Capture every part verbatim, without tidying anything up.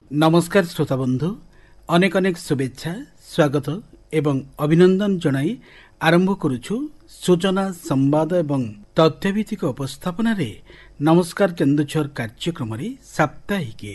नमस्कार श्रोता बंधु, अनेक अनेक शुभेच्छा, स्वागत एवं अभिनंदन जनाई आरंभ करुछु सूचना संवाद एवं तथ्यभित्तिक उपस्थापन रे नमस्कार केन्दुझर कार्यक्रम रे साप्ताहिक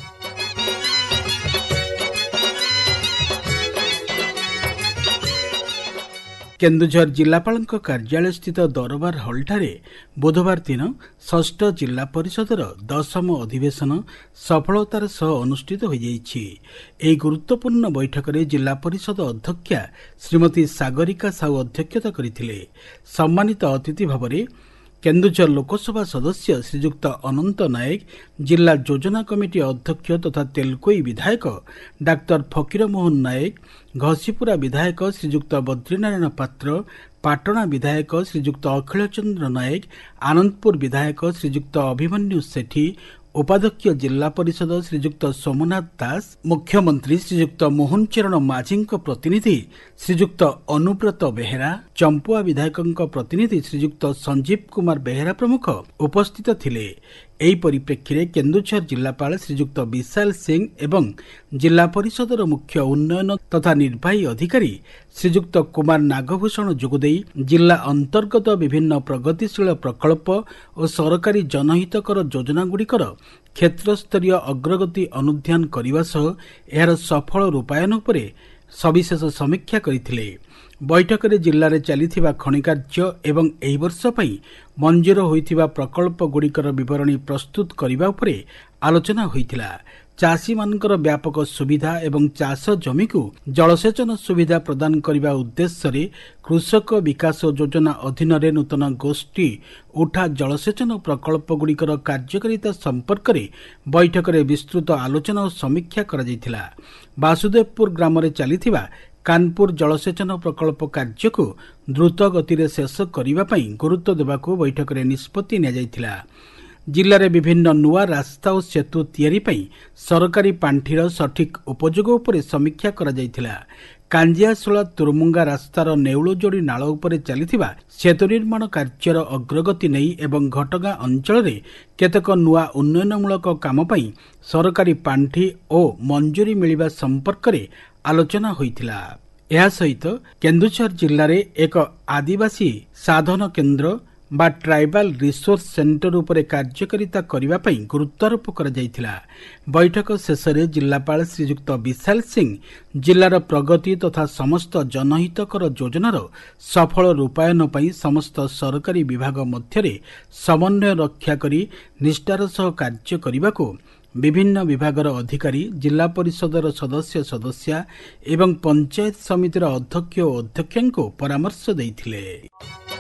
केन्दुझर जिलापाल कार्यालय स्थित दरबार हॉलठारे बुधवार दिन षष्ठ जिला परिषदर दशम अधिवेशन सफलतार सह अनुष्ठित हो जाइछि। एही गुरुत्वपूर्ण बैठक रे जिला परिषद अध्यक्षा श्रीमती सागरिका साहू अध्यक्षता करिथिले। सम्मानित अतिथि भावरे केन्दुझर लोकसभा सदस्य श्रीजुक्त अनंत नायक, जिला योजना कमिटी अध्यक्ष तथा तेलकोई विधायक डाक्तर फकीर मोहन नायक, घसीपुरा विधायक श्रीजुक्त बद्रीनारायण पात्र, पाटणा विधायक श्रीजुक्त अखिल चंद्र नायक, आनंदपुर विधायक श्रीजुक्त अभिमन्यु सेठी, उपाध्यक्ष जिला परिषद श्रीजुक्त सोमनाथ दास, मुख्यमंत्री श्रीजुक्त मोहन चरण माझी प्रतिनिधि श्रीजुक्त अनुव्रत बेहेरा, चंपुआ विधायक प्रतिनिधि श्रीजुक्त संजीव कुमार बेहेरा प्रमुख उपस्थित थिले। एही परिप्रेक्षी केन्दुझर जिलापाल श्रीजुक्त विशाल सिंह एवं जिला परिषदर मुख्य उन्नयन तथा निर्वाही अधिकारी श्रीजुक्त कुमार नागभूषण जोगदेई जिला अंतर्गत विभिन्न प्रगतिशील प्रकल्प और सरकारी जनहितकर योजनागुड़िकर क्षेत्रस्तरीय अग्रगति अनुध्यान करने सह यार सफल रूपायन उपरे सविशेष समीक्षा करथिले। बैठक में जिले में चली खनि कार्य एवं एही वर्ष पई मंजूर होइथिबा प्रकल्प गुड़िकर विवरणी प्रस्तुत करने उपरे आलोचना होइथिला। चाषी मानकर व्यापक सुविधा एवं चाष जमी को जलसेचन सुविधा प्रदान करने उद्देश्य रे कृषक विकास योजना अधीन रे नूतन गोष्ठी उठा जलसेचन प्रकल्प गुड़िकर कार्यकारिता संपर्क में बैठक में विस्तृत आलोचना और समीक्षा करा जायथिला। वासुदेवपुर ग्राम रे चलीथिबा कानपुर जलसेचन प्रकल्प कार्य को द्रुत गति शेष करने गुरुत्व देवाको बैठक में निष्पत्ति निया। जिले में विभिन्न नुआ रास्ता और सेतु तैयारी पई सरकारी पांठिर सठिक उपयोग उपरे समीक्षा करा जायथिला। कांजियासोला तुरमुंगा रास्तार नेउलजोड़ी नाल उपरे चलीथिबा सेतु निर्माण कार्यर अग्रगति नहीं एवं घटगां अंचल रे केतेक नुआ उन्नयनमूलक काम पई सरकारी पांठि और मंजूरी मिलिबा संपर्क रे आलोचना होइथिला। एहा सहित केन्दुझर जिल्ला रे एक आदिवासी साधन केन्द्र बा ट्राइबल रिसोर्स सेंटर उपरे कार्यकारिता करने पई गुरुत्वारोप करा जायथिला। बैठक शेष में जिलापाल श्रीजुक्त विशाल सिंह जिलार प्रगति तथा समस्त जनहितकर योजनार सफल रूपायन पई समस्त सरकारी विभाग मध्य समन्वय रक्षा करी निष्ठार सह कार्य करने को विभिन्न विभागर अधिकारी, जिला परिषदर सदस्य सदस्या एवं पंचायत समितिर अध्यक्ष और अध्यक्षों को परामर्श देइथिले।